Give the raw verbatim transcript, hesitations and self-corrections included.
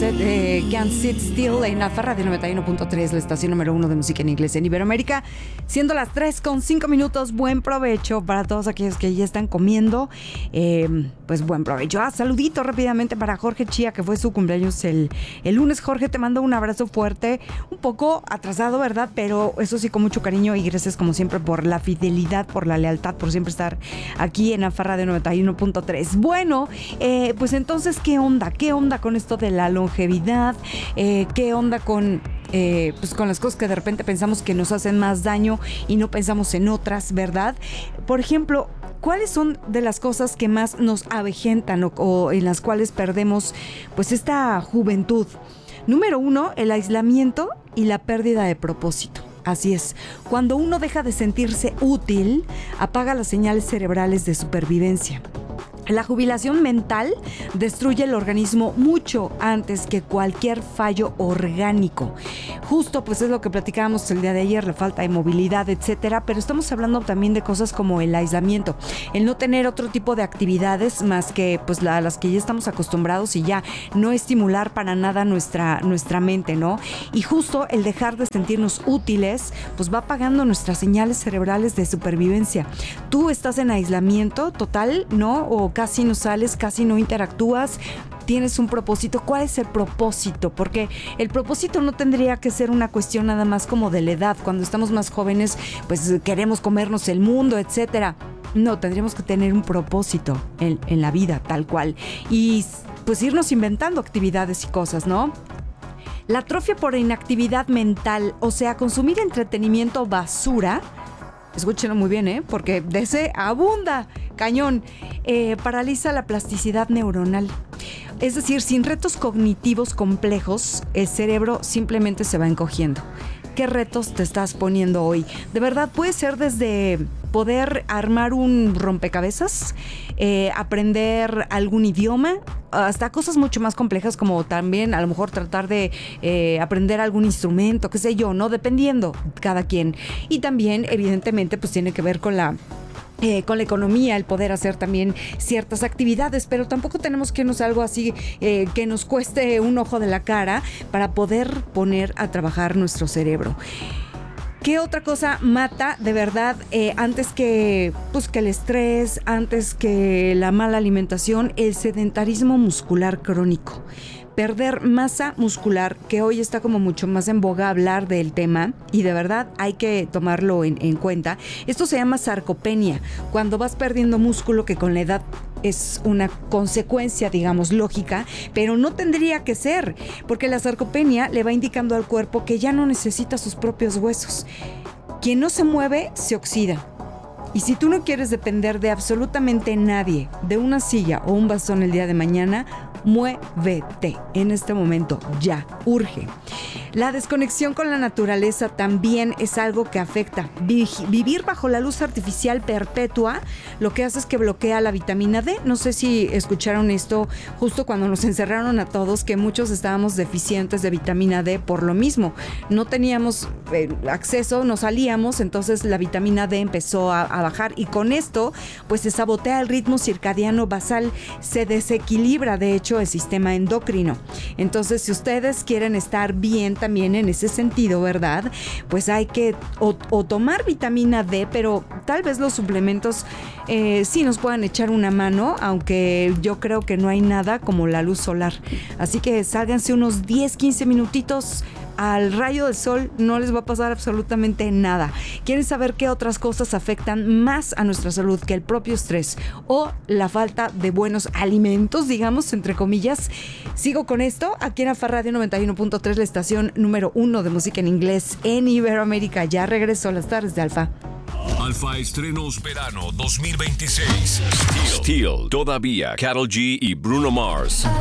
Set, eh, Can't Sit Still en Alfa Radio noventa y uno punto tres, la estación número uno de música en inglés en Iberoamérica. Siendo las tres con cinco minutos, buen provecho para todos aquellos que ya están comiendo. Eh, pues buen provecho. Ah, saludito rápidamente para Jorge Chía, que fue su cumpleaños el, el lunes. Jorge, te mando un abrazo fuerte, un poco atrasado, ¿verdad? Pero eso sí, con mucho cariño, y gracias como siempre por la fidelidad, por la lealtad, por siempre estar aquí en Alfa Radio noventa y uno punto tres. Bueno, eh, pues entonces, ¿qué onda? ¿Qué onda con esto de la longevidad? Eh, ¿Qué onda con... Eh, pues con las cosas que de repente pensamos que nos hacen más daño y no pensamos en otras, ¿verdad? Por ejemplo, ¿cuáles son de las cosas que más nos avejentan o, o en las cuales perdemos pues esta juventud? Número uno, el aislamiento y la pérdida de propósito. Así es, cuando uno deja de sentirse útil, apaga las señales cerebrales de supervivencia. La jubilación mental destruye el organismo mucho antes que cualquier fallo orgánico. Justo, pues es lo que platicábamos el día de ayer, la falta de movilidad, etcétera, pero estamos hablando también de cosas como el aislamiento, el no tener otro tipo de actividades más que pues la, las que ya estamos acostumbrados y ya no estimular para nada nuestra, nuestra mente, ¿no? Y justo el dejar de sentirnos útiles, pues va apagando nuestras señales cerebrales de supervivencia. Tú estás en aislamiento total, ¿no? O casi no sales, casi no interactúas, tienes un propósito. ¿Cuál es el propósito? Porque el propósito no tendría que ser una cuestión nada más como de la edad. Cuando estamos más jóvenes, pues queremos comernos el mundo, etcétera. No, tendríamos que tener un propósito en, en la vida, tal cual. Y pues irnos inventando actividades y cosas, ¿no? La atrofia por inactividad mental, o sea, consumir entretenimiento basura, escúchenlo muy bien, ¿eh? Porque de ese abunda, cañón, eh, paraliza la plasticidad neuronal. Es decir, sin retos cognitivos complejos, el cerebro simplemente se va encogiendo. ¿Qué retos te estás poniendo hoy? De verdad, puede ser desde poder armar un rompecabezas, eh, aprender algún idioma, hasta cosas mucho más complejas como también a lo mejor tratar de eh, aprender algún instrumento, qué sé yo, ¿no? Dependiendo cada quien. Y también, evidentemente, pues tiene que ver con la... Eh, con la economía, el poder hacer también ciertas actividades, pero tampoco tenemos que irnos a algo así eh, que nos cueste un ojo de la cara para poder poner a trabajar nuestro cerebro. ¿Qué otra cosa mata de verdad eh, antes que, pues, que el estrés, antes que la mala alimentación? El sedentarismo muscular crónico. Perder masa muscular, que hoy está como mucho más en boga hablar del tema, y de verdad hay que tomarlo en, en cuenta. Esto se llama sarcopenia, cuando vas perdiendo músculo, que con la edad es una consecuencia, digamos, lógica, pero no tendría que ser, porque la sarcopenia le va indicando al cuerpo que ya no necesita sus propios huesos. Quien no se mueve, se oxida. Y si tú no quieres depender de absolutamente nadie, de una silla o un bastón el día de mañana, muévete en este momento, ya, urge. La desconexión con la naturaleza también es algo que afecta. Vivir bajo la luz artificial perpetua lo que hace es que bloquea la vitamina D. No sé si escucharon esto justo cuando nos encerraron a todos, que muchos estábamos deficientes de vitamina D por lo mismo. No teníamos eh, acceso, no salíamos, entonces la vitamina D empezó a, a bajar, y con esto pues se sabotea el ritmo circadiano basal, se desequilibra de hecho el sistema endocrino. Entonces, si ustedes quieren estar bien también en ese sentido, ¿verdad? Pues hay que o, o tomar vitamina D, pero tal vez los suplementos eh, sí nos puedan echar una mano, aunque yo creo que no hay nada como la luz solar. Así que sálganse unos diez, quince minutitos al rayo del sol, no les va a pasar absolutamente nada. ¿Quieren saber qué otras cosas afectan más a nuestra salud que el propio estrés o la falta de buenos alimentos, digamos, entre comillas? Sigo con esto aquí en Alfa Radio noventa y uno punto tres, la estación número uno de música en inglés en Iberoamérica. Ya regreso a las tardes de Alfa. Alfa Estrenos Verano dos mil veintiséis. Steel. Steel. Todavía. Karol G y Bruno Mars.